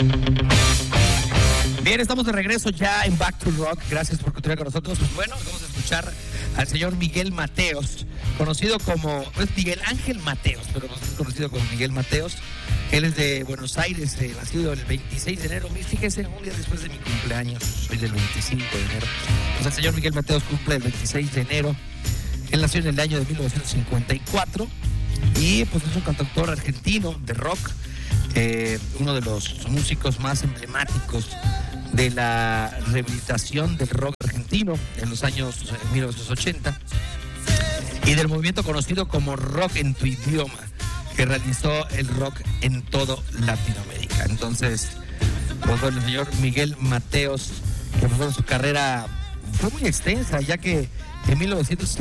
Bien, estamos de regreso ya en Back to Rock. Gracias por continuar con nosotros. Pues bueno, vamos a escuchar al señor Miguel Mateos, conocido como Miguel Ángel Mateos, pero más conocido como Miguel Mateos. Él es de Buenos Aires, nacido el 26 de enero. Fíjese, un día después de mi cumpleaños, soy del 25 de enero. Pues el señor Miguel Mateos cumple el 26 de enero. Él nació en el año de 1954 y pues es un cantautor argentino de rock, uno de los músicos más emblemáticos de la rehabilitación del rock argentino en los años 1980 y del movimiento conocido como Rock en tu idioma, que realizó el rock en todo Latinoamérica. Entonces, pues bueno, el señor Miguel Mateos, que pues, su carrera fue muy extensa, ya que en 1970